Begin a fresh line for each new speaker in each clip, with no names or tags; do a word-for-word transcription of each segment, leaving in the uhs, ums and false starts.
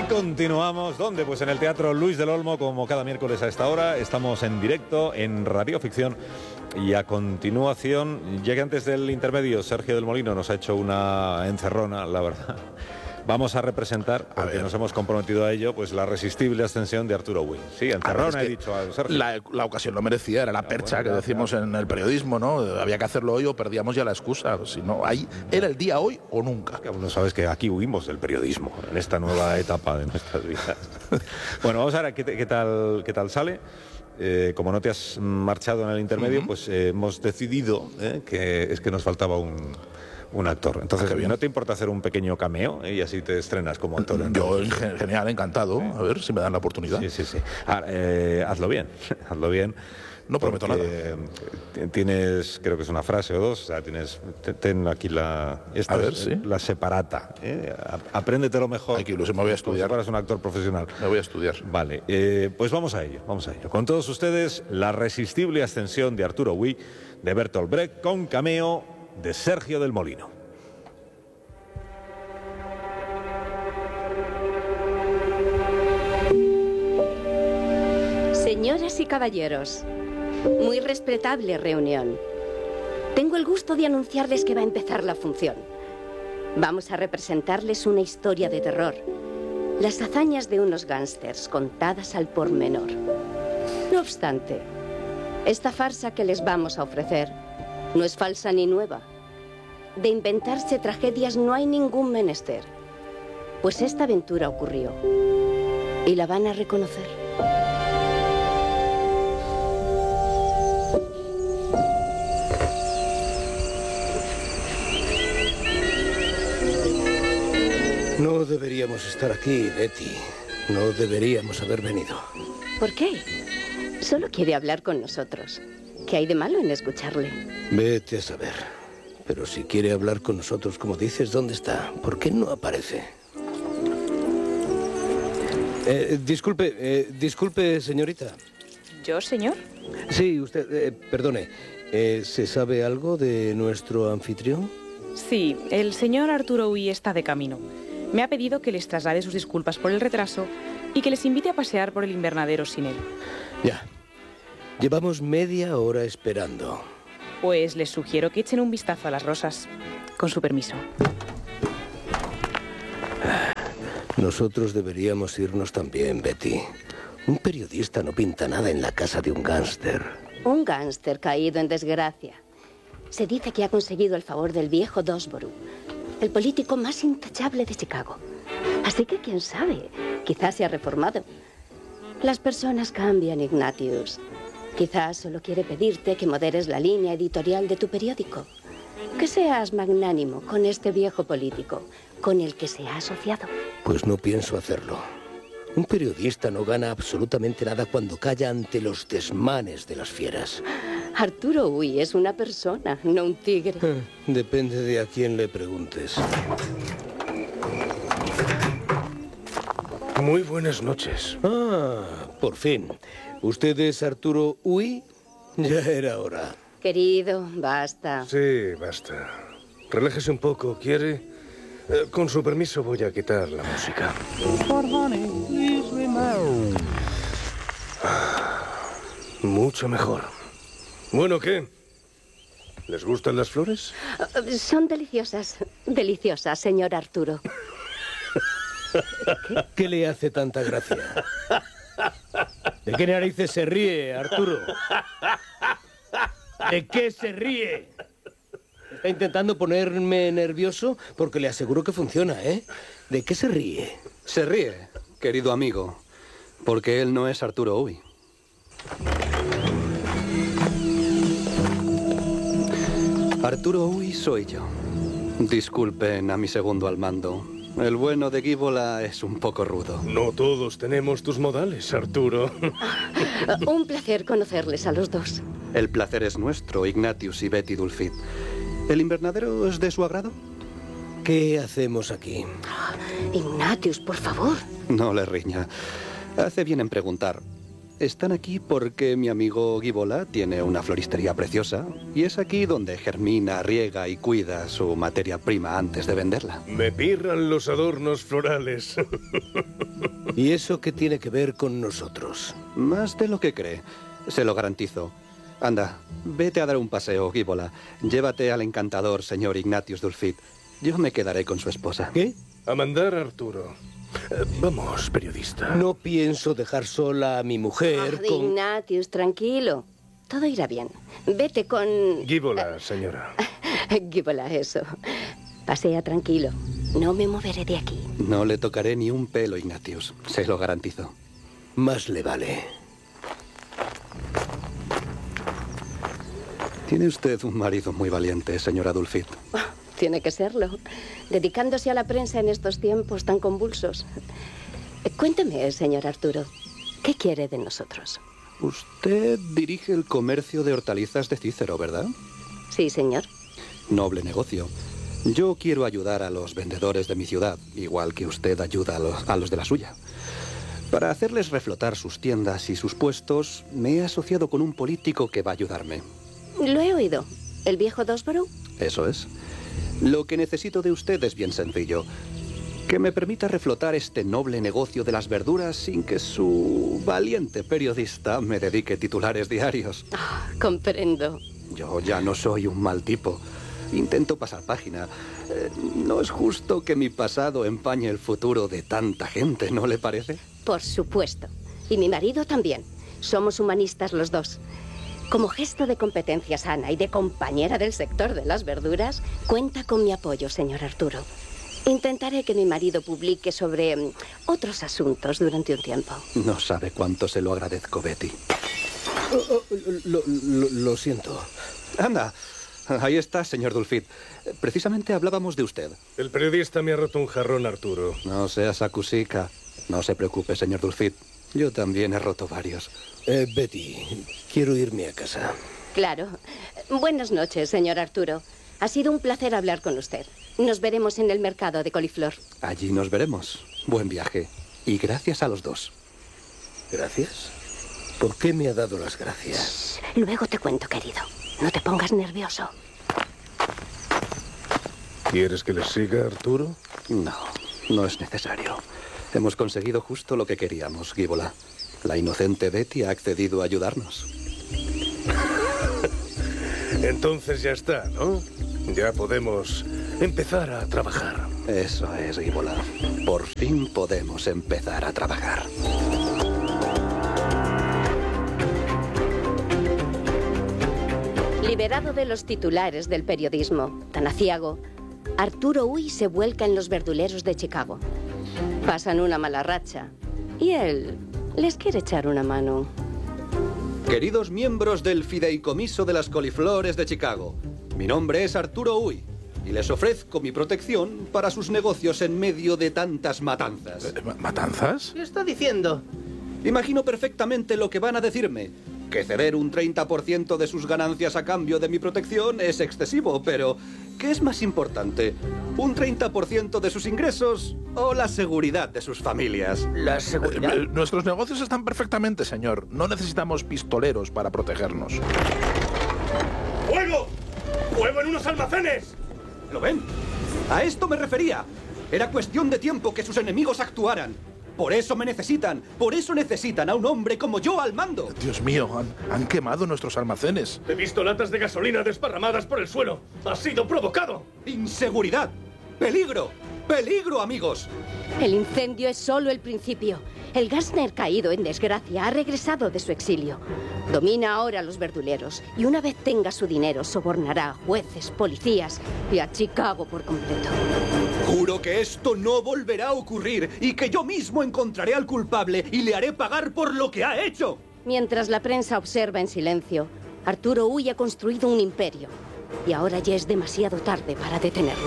Continuamos, ¿dónde? Pues en el Teatro Luis del Olmo, como cada miércoles a esta hora. Estamos en directo en Radioficción. Y a continuación, ya que antes del intermedio Sergio del Molino nos ha hecho una encerrona, la verdad, vamos a representar, porque nos hemos comprometido a ello, pues la resistible ascensión de Arturo Ui. Sí, encerrona, he dicho a Sergio.
La, la ocasión lo merecía, era la ah, percha bueno, que decimos claro. en el periodismo, ¿no? Había que hacerlo hoy o perdíamos ya la excusa. Si no, ahí era el día hoy o nunca.
Es que no sabes que aquí huimos del periodismo, en esta nueva etapa de nuestras vidas. Bueno, vamos a ver qué, qué, tal, qué tal sale. Eh, como no te has marchado en el intermedio, uh-huh. pues eh, hemos decidido eh, que es que nos faltaba un, un actor. Entonces, ah, ¿no te importa hacer un pequeño cameo eh, y así te estrenas como actor? En
Yo, en genial, encantado. Sí. A ver si me dan la oportunidad.
Sí, sí, sí. Ahora, eh, hazlo bien, hazlo bien.
No prometo nada.
Tienes, creo que es una frase o dos, o sea, tienes, ten aquí la, esta,
a ver,
es,
¿sí?
la separata. ¿eh? Apréndetelo mejor.
Hay que ilusión, me voy a estudiar.
Como si fueras un actor profesional.
Me voy a estudiar.
Vale, eh, pues vamos a ello, vamos a ello. Con todos ustedes, la resistible ascensión de Arturo Ui, de Bertolt Brecht, con cameo de Sergio del Molino.
Señoras y caballeros, muy respetable reunión. Tengo el gusto de anunciarles que va a empezar la función. Vamos a representarles una historia de terror. Las hazañas de unos gángsters contadas al pormenor. No obstante, esta farsa que les vamos a ofrecer no es falsa ni nueva. De inventarse tragedias no hay ningún menester. Pues esta aventura ocurrió. Y la van a reconocer.
No deberíamos estar aquí, Betty. No deberíamos haber venido.
¿Por qué? Solo quiere hablar con nosotros. ¿Qué hay de malo en escucharle?
Vete a saber. Pero si quiere hablar con nosotros, como dices, ¿dónde está? ¿Por qué no aparece? Eh, disculpe, eh, disculpe, señorita.
¿Yo, señor?
Sí, usted, eh, perdone. Eh, ¿Se sabe algo de nuestro anfitrión?
Sí, el señor Arturo Ui está de camino. Me ha pedido que les traslade sus disculpas por el retraso y que les invite a pasear por el invernadero sin él.
Ya. Llevamos media hora esperando.
Pues les sugiero que echen un vistazo a las rosas. Con su permiso.
Nosotros deberíamos irnos también, Betty. Un periodista no pinta nada en la casa de un gángster.
Un gángster caído en desgracia. Se dice que ha conseguido el favor del viejo Dosborough, el político más intachable de Chicago. Así que, quién sabe, quizás se ha reformado. Las personas cambian, Ignatius. Quizás solo quiere pedirte que moderes la línea editorial de tu periódico. Que seas magnánimo con este viejo político, con el que se ha asociado.
Pues no pienso hacerlo. Un periodista no gana absolutamente nada cuando calla ante los desmanes de las fieras.
Arturo Ui es una persona, no un tigre.
Eh, depende de a quién le preguntes.
Muy buenas noches.
Ah, por fin. ¿Usted es Arturo Ui? Ya era hora.
Querido, basta.
Sí, basta. Relájese un poco, ¿quiere? Eh, con su permiso voy a quitar la música. Mucho mejor. Bueno, ¿qué? ¿Les gustan las flores?
Son deliciosas, deliciosas, señor Arturo.
¿Qué? ¿Qué le hace tanta gracia? ¿De qué narices se ríe, Arturo? ¿De qué se ríe? Está intentando ponerme nervioso porque le aseguro que funciona, ¿eh? ¿De qué se ríe?
Se ríe, querido amigo, porque él no es Arturo Ui. Arturo Ui soy yo. Disculpen a mi segundo al mando. El bueno de Gíbola es un poco rudo.
No todos tenemos tus modales, Arturo.
Un placer conocerles a los dos.
El placer es nuestro, Ignatius y Betty Dulcet. ¿El invernadero es de su agrado?
¿Qué hacemos aquí?
Ignatius, por favor.
No le riña. Hace bien en preguntar. están aquí porque mi amigo Gibola tiene una floristería preciosa y es aquí donde germina, riega y cuida su materia prima antes de venderla.
Me pirran los adornos florales.
¿Y eso qué tiene que ver con nosotros?
Más de lo que cree, se lo garantizo. Anda, vete a dar un paseo, Gibola. Llévate al encantador señor Ignatius Dulfit. Yo me quedaré con su esposa.
¿Qué?
A mandar a Arturo. Eh, vamos, periodista.
No pienso dejar sola a mi mujer
Ah,
con...
Ignatius, tranquilo. Todo irá bien. Vete con...
Gibola, señora.
Gibola, eso. Pasea tranquilo. No me moveré de aquí.
No le tocaré ni un pelo, Ignatius. Se lo garantizo.
Más le vale.
Tiene usted un marido muy valiente, señora Dulfit.
Oh, tiene que serlo. Dedicándose a la prensa en estos tiempos tan convulsos. Cuénteme, señor Arturo, ¿qué quiere de nosotros?
Usted dirige el comercio de hortalizas de Cícero, ¿verdad?
Sí, señor.
Noble negocio. Yo quiero ayudar a los vendedores de mi ciudad, igual que usted ayuda a los, a los de la suya. Para hacerles reflotar sus tiendas y sus puestos, me he asociado con un político que va a ayudarme.
Lo he oído. ¿El viejo Dosborough?
Eso es. Lo que necesito de usted es bien sencillo. Que me permita reflotar este noble negocio de las verduras sin que su valiente periodista me dedique titulares diarios.
Oh, comprendo.
Yo ya no soy un mal tipo. Intento pasar página. Eh, no es justo que mi pasado empañe el futuro de tanta gente, ¿no le parece?
Por supuesto. Y mi marido también. Somos humanistas los dos. Como gesto de competencia sana y de compañera del sector de las verduras, cuenta con mi apoyo, señor Arturo. Intentaré que mi marido publique sobre um, otros asuntos durante un tiempo.
No sabe cuánto se lo agradezco, Betty.
Oh, oh, lo, lo, lo siento.
Anda, ahí está, señor Dulfit. Precisamente hablábamos de usted.
El periodista me ha roto un jarrón, Arturo.
No seas acusica. No se preocupe, señor Dulfit. Yo también he roto varios.
Eh, Betty, quiero irme a casa.
Claro. Buenas noches, señor Arturo. Ha sido un placer hablar con usted. Nos veremos en el mercado de coliflor.
Allí nos veremos. Buen viaje. Y gracias a los dos.
¿Gracias? ¿Por qué me ha dado las gracias?
Luego te cuento, querido. No te pongas nervioso.
¿Quieres que les siga, Arturo?
No, no es necesario. Hemos conseguido justo lo que queríamos, Gibola. La inocente Betty ha accedido a ayudarnos.
Entonces ya está, ¿no? Ya podemos empezar a trabajar.
Eso es, Gibola. Por fin podemos empezar a trabajar.
Liberado de los titulares del periodismo tan aciago, Arturo Uy se vuelca en los verduleros de Chicago. Pasan una mala racha y él les quiere echar una mano.
Queridos miembros del Fideicomiso de las Coliflores de Chicago, mi nombre es Arturo Uy y les ofrezco mi protección para sus negocios en medio de tantas matanzas.
Eh, ¿Matanzas?
¿Qué está diciendo?
Imagino perfectamente lo que van a decirme. Que ceder un treinta por ciento de sus ganancias a cambio de mi protección es excesivo, pero ¿qué es más importante? ¿Un treinta por ciento de sus ingresos o la seguridad de sus familias?
¿La seguridad?
Eh, eh, nuestros negocios están perfectamente, señor. No necesitamos pistoleros para protegernos.
¡Fuego! ¡Fuego en unos almacenes!
¿Lo ven? A esto me refería. Era cuestión de tiempo que sus enemigos actuaran. Por eso me necesitan. Por eso necesitan a un hombre como yo al mando.
Dios mío, han, han quemado nuestros almacenes.
He visto latas de gasolina desparramadas por el suelo. ¡Ha sido provocado!
Inseguridad. Peligro. Peligro, amigos.
El incendio es solo el principio. El Gassner, caído en desgracia, ha regresado de su exilio. Domina ahora a los verduleros y una vez tenga su dinero sobornará a jueces, policías y a Chicago por completo.
Juro que esto no volverá a ocurrir y que yo mismo encontraré al culpable y le haré pagar por lo que ha hecho.
Mientras la prensa observa en silencio, Arturo Uy ha construido un imperio y ahora ya es demasiado tarde para detenerlo.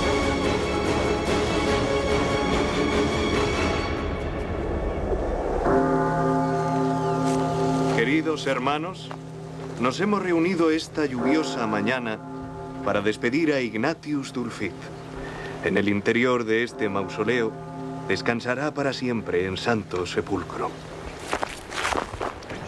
Queridos hermanos, nos hemos reunido esta lluviosa mañana para despedir a Ignatius Dulfit. En el interior de este mausoleo descansará para siempre en santo sepulcro.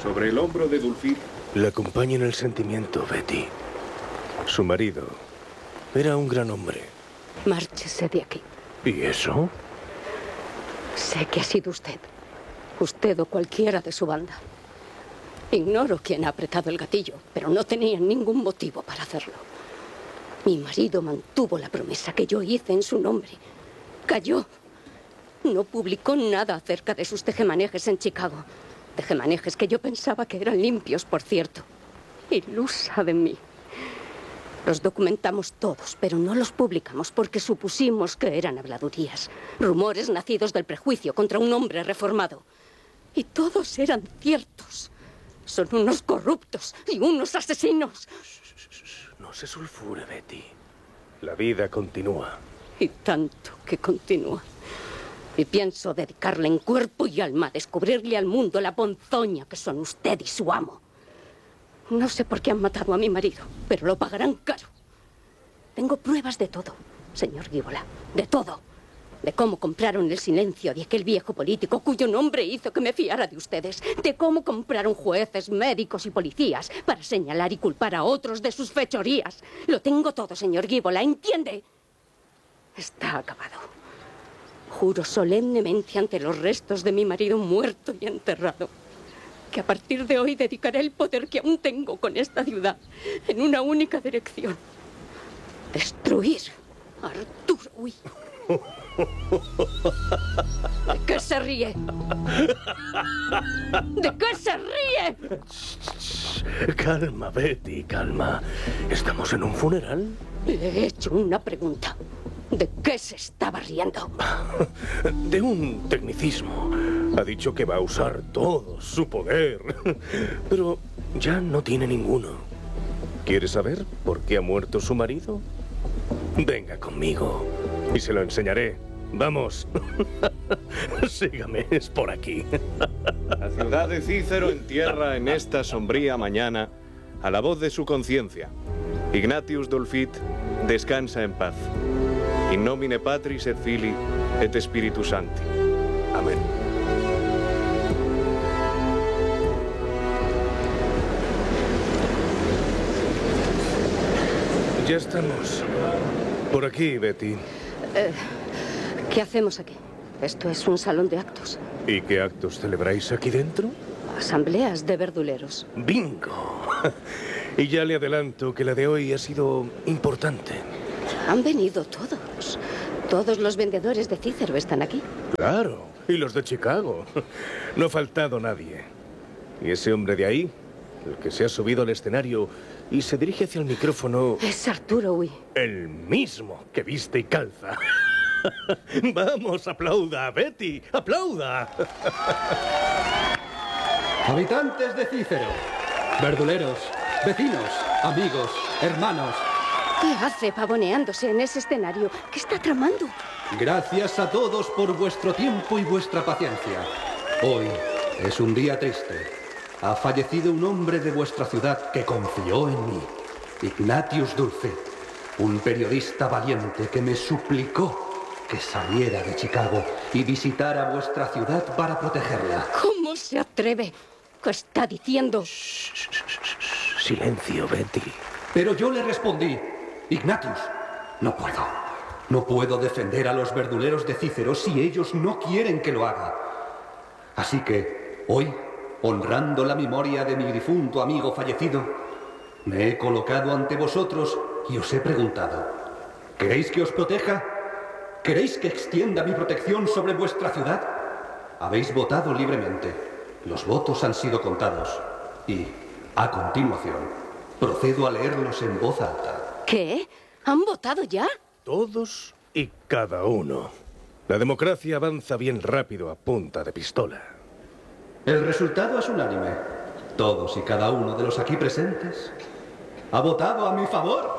sobre el hombro de Dulfit.
Le acompaña en el sentimiento, Betty. Su marido era un gran hombre.
Márchese de aquí.
¿Y eso?
Sé que ha sido usted. Usted o cualquiera de su banda. Ignoro quién ha apretado el gatillo, pero no tenía ningún motivo para hacerlo. Mi marido mantuvo la promesa que yo hice en su nombre. Cayó. No publicó nada acerca de sus tejemanejes en Chicago. Tejemanejes que yo pensaba que eran limpios, por cierto. Ilusa de mí. Los documentamos todos, pero no los publicamos porque supusimos que eran habladurías. Rumores nacidos del prejuicio contra un hombre reformado. Y todos eran ciertos. Son unos corruptos y unos asesinos.
No se sulfure, Betty. La vida continúa.
Y tanto que continúa. Y pienso dedicarle en cuerpo y alma a descubrirle al mundo la ponzoña que son usted y su amo. No sé por qué han matado a mi marido, pero lo pagarán caro. Tengo pruebas de todo, señor Gíbola, de todo. De cómo compraron el silencio de aquel viejo político cuyo nombre hizo que me fiara de ustedes. De cómo compraron jueces, médicos y policías para señalar y culpar a otros de sus fechorías. Lo tengo todo, señor Gíbola, ¿entiende? Está acabado. Juro solemnemente ante los restos de mi marido muerto y enterrado que a partir de hoy dedicaré el poder que aún tengo con esta ciudad en una única dirección. Destruir a Arturo Uy. ¿De qué se ríe? ¿De qué se ríe?
Calma, Betty, calma. ¿Estamos en un funeral?
Le he hecho una pregunta. ¿De qué se estaba riendo?
De un tecnicismo. Ha dicho que va a usar todo su poder. Pero ya no tiene ninguno. ¿Quiere saber por qué ha muerto su marido? Venga conmigo y se lo enseñaré. Vamos. Sígame, es por aquí.
La ciudad de Cícero entierra en esta sombría mañana a la voz de su conciencia. Ignatius Dulfit descansa en paz. In nomine Patris et Filii et Spiritus Sancti. Amén.
Ya estamos. Por aquí, Betty.
Eh, ¿Qué hacemos aquí? Esto es un salón de actos.
¿Y qué actos celebráis aquí dentro?
Asambleas de verduleros.
¡Bingo! Y ya le adelanto que la de hoy ha sido importante.
Han venido todos. Todos los vendedores de Cícero están aquí.
Claro, y los de Chicago. No ha faltado nadie. Y ese hombre de ahí, el que se ha subido al escenario y se dirige hacia el micrófono...
Es Arturo Uy.
El mismo que viste y calza. Vamos, aplauda, Betty, aplauda.
Habitantes de Cícero, verduleros, vecinos, amigos, hermanos.
¿Qué hace pavoneándose en ese escenario? ¿Qué está tramando?
Gracias a todos por vuestro tiempo y vuestra paciencia. Hoy es un día triste. Ha fallecido un hombre de vuestra ciudad que confió en mí, Ignatius Dulfit, un periodista valiente que me suplicó que saliera de Chicago y visitara vuestra ciudad para protegerla.
¿Cómo se atreve? ¿Qué está diciendo?
Silencio, Betty.
Pero yo le respondí, Ignatius, no puedo. No puedo defender a los verduleros de Cícero si ellos no quieren que lo haga. Así que, hoy, honrando la memoria de mi difunto amigo fallecido, me he colocado ante vosotros y os he preguntado, ¿queréis que os proteja? ¿Queréis que extienda mi protección sobre vuestra ciudad? Habéis votado libremente. Los votos han sido contados. Y, a continuación, procedo a leerlos en voz alta.
¿Qué? ¿Han votado ya?
Todos y cada uno. La democracia avanza bien rápido a punta de pistola.
El resultado es unánime. Todos y cada uno de los aquí presentes ha votado a mi favor.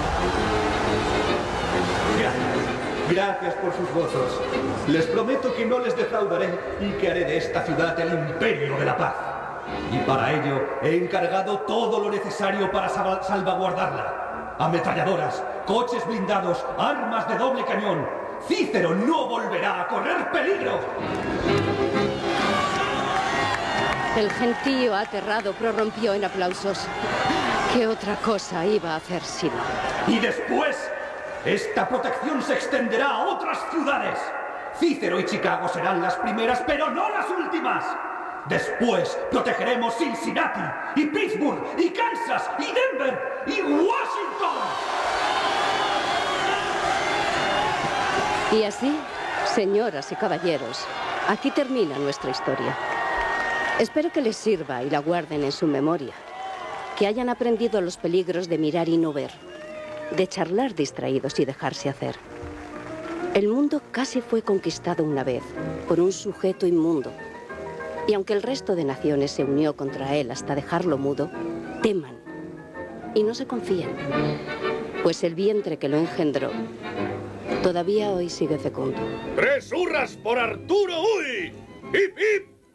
Gracias. Gracias por sus votos. Les prometo que no les defraudaré y que haré de esta ciudad el imperio de la paz. Y para ello he encargado todo lo necesario para sal- salvaguardarla. Ametralladoras, coches blindados, armas de doble cañón. Cícero no volverá a correr peligro.
El gentío aterrado prorrumpió en aplausos. ¿Qué otra cosa iba a hacer sino?
Y después, esta protección se extenderá a otras ciudades. Cícero y Chicago serán las primeras, pero no las últimas. Después protegeremos Cincinnati, y Pittsburgh, y Kansas, y Denver, y Washington.
Y así, señoras y caballeros, aquí termina nuestra historia. Espero que les sirva y la guarden en su memoria. Que hayan aprendido los peligros de mirar y no ver, de charlar distraídos y dejarse hacer. El mundo casi fue conquistado una vez por un sujeto inmundo. Y aunque el resto de naciones se unió contra él hasta dejarlo mudo, teman y no se confíen, pues el vientre que lo engendró todavía hoy sigue fecundo.
¡Tres hurras por Arturo Uy! ¡Hip, hip!